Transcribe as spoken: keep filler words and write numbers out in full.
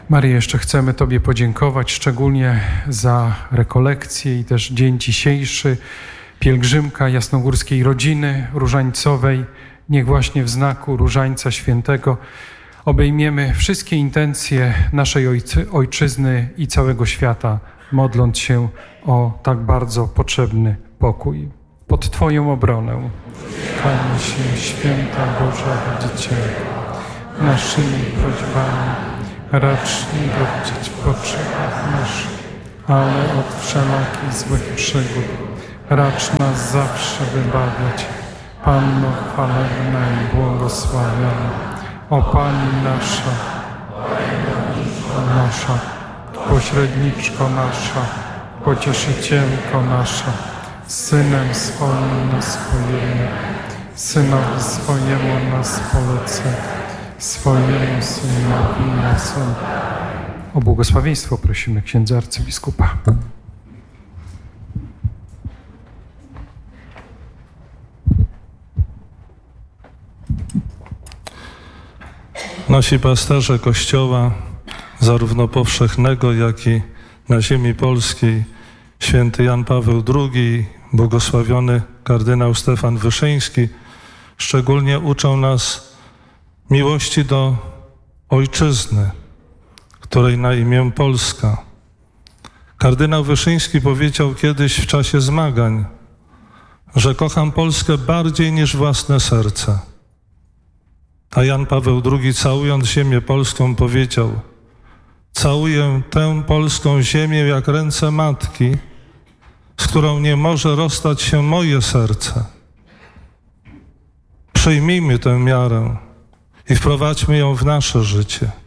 Maryjo, jeszcze chcemy Tobie podziękować szczególnie za rekolekcję i też dzień dzisiejszy. Pielgrzymka jasnogórskiej rodziny różańcowej. Niech właśnie w znaku Różańca Świętego obejmiemy wszystkie intencje naszej ojcy, ojczyzny i całego świata, modląc się o tak bardzo potrzebny pokój. Pod Twoją obronę kłania się Święta Boża Rodzicielko. Naszymi prośbami racz nie godzić w potrzebach naszych, ale od wszelakich złych przygód racz nas zawsze wybawiać. Panno chwalebna i błogosławiona, o Pani nasza, nasza, pośredniczko nasza, pocieszycielko nasza, Synem swoim nas pojemny, Synowi swojemu nas polecę, swojemu Synowi nas. O błogosławieństwo prosimy księdza arcybiskupa. Nasi pasterze Kościoła, zarówno powszechnego, jak i na ziemi polskiej, święty Jan Paweł drugi, błogosławiony kardynał Stefan Wyszyński, szczególnie uczą nas miłości do ojczyzny, której na imię Polska. Kardynał Wyszyński powiedział kiedyś w czasie zmagań, że kocham Polskę bardziej niż własne serce. A Jan Paweł drugi, całując ziemię polską, powiedział: całuję tę polską ziemię jak ręce matki, z którą nie może rozstać się moje serce. Przyjmijmy tę miarę i wprowadźmy ją w nasze życie.